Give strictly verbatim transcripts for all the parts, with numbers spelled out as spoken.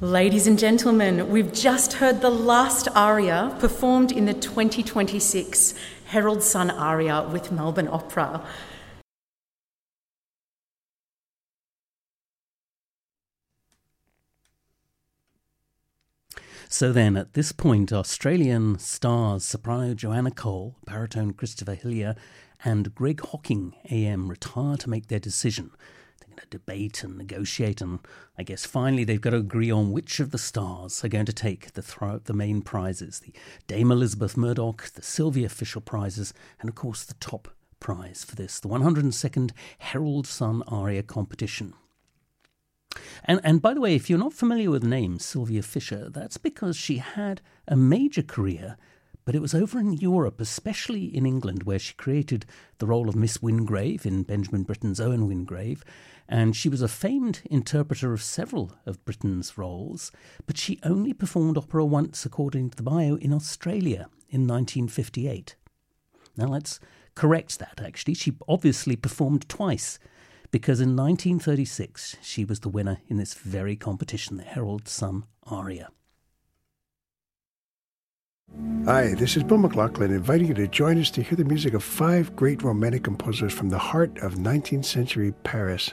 Ladies and gentlemen, we've just heard the last aria performed in the twenty twenty-six Herald Sun Aria with Melbourne Opera. So then, at this point, Australian stars soprano Joanna Cole, baritone Christopher Hillier, and Greg Hocking, A M, retire to make their decision. They're going to debate and negotiate, and I guess finally they've got to agree on which of the stars are going to take the, thro- the main prizes, the Dame Elizabeth Murdoch, the Sylvia Fisher prizes, and of course the top prize for this, the one hundred second Herald Sun Aria competition. And, and by the way, if you're not familiar with the name Sylvia Fisher, that's because she had a major career, but it was over in Europe, especially in England, where she created the role of Miss Wingrave in Benjamin Britten's Owen Wingrave, and she was a famed interpreter of several of Britten's roles, but she only performed opera once, according to the bio, in Australia in nineteen fifty-eight. Now let's correct that, actually. She obviously performed twice, because in nineteen thirty-six she was the winner in this very competition, the Herald Sun Aria. Hi, this is Bill McLaughlin, inviting you to join us to hear the music of five great romantic composers from the heart of nineteenth century Paris.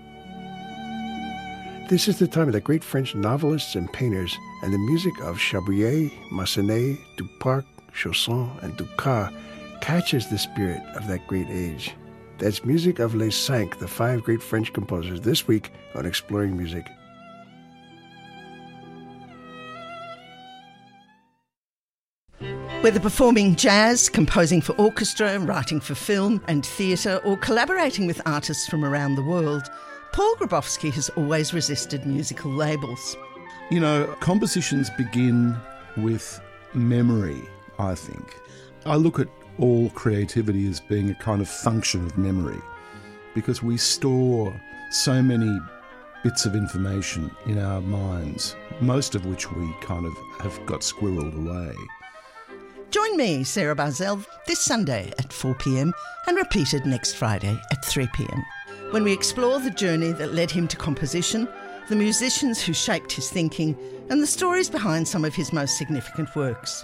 This is the time of the great French novelists and painters, and the music of Chabrier, Massenet, Duparc, Chausson, and Dukas catches the spirit of that great age. That's music of Les Cinq, the five great French composers, this week on Exploring Music. Whether performing jazz, composing for orchestra, writing for film and theatre, or collaborating with artists from around the world, Paul Grabowski has always resisted musical labels. You know, compositions begin with memory, I think. I look at all creativity as being a kind of function of memory, because we store so many bits of information in our minds, most of which we kind of have got squirreled away. Join me, Sarah Barzell, this Sunday at four p.m. and repeated next Friday at three p.m. when we explore the journey that led him to composition, the musicians who shaped his thinking, and the stories behind some of his most significant works.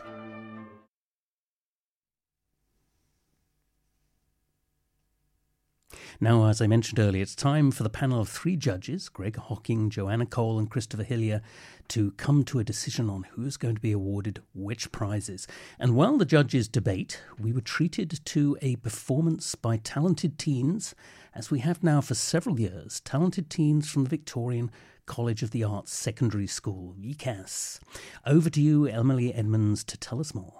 Now, as I mentioned earlier, it's time for the panel of three judges, Greg Hocking, Joanna Cole and Christopher Hillier, to come to a decision on who's going to be awarded which prizes. And while the judges debate, we were treated to a performance by talented teens, as we have now for several years, talented teens from the Victorian College of the Arts Secondary School, V C A S. Over to you, Emily Edmonds, to tell us more.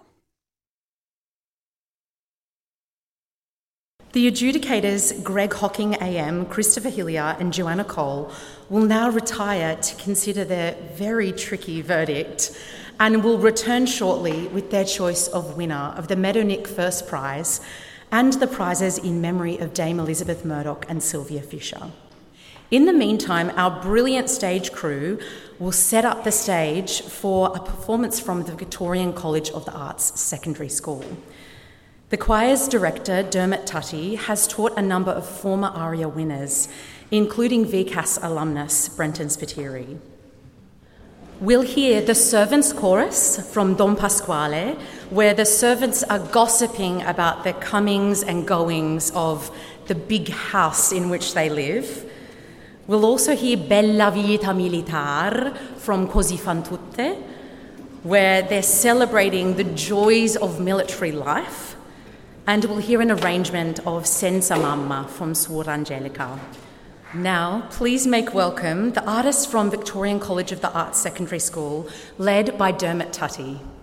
The adjudicators Greg Hocking A M, Christopher Hillier and Joanna Cole will now retire to consider their very tricky verdict and will return shortly with their choice of winner of the Meadownick First Prize and the prizes in memory of Dame Elizabeth Murdoch and Sylvia Fisher. In the meantime, our brilliant stage crew will set up the stage for a performance from the Victorian College of the Arts Secondary School. The choir's director, Dermot Tutty, has taught a number of former ARIA winners, including V C A S alumnus Brenton Spiteri. We'll hear the servants' chorus from Don Pasquale, where the servants are gossiping about the comings and goings of the big house in which they live. We'll also hear Bella Vita Militar from Così fan tutte, where they're celebrating the joys of military life. And we'll hear an arrangement of Senza Mamma from Suor Angelica. Now, please make welcome the artists from Victorian College of the Arts Secondary School, led by Dermot Tutty.